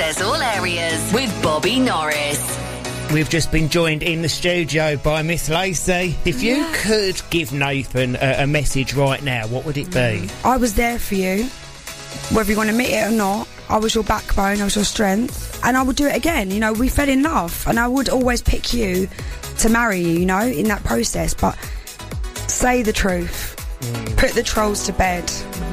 covers all areas with Bobby Norris. We've just been joined in the studio by Miss Lacey. If you could give Nathan a message right now, what would it be? I was there for you, whether you want to admit it or not. I was your backbone, I was your strength, and I would do it again. You know, we fell in love, and I would always pick you to marry you, you know, in that process. But say the truth. Put the trolls to bed.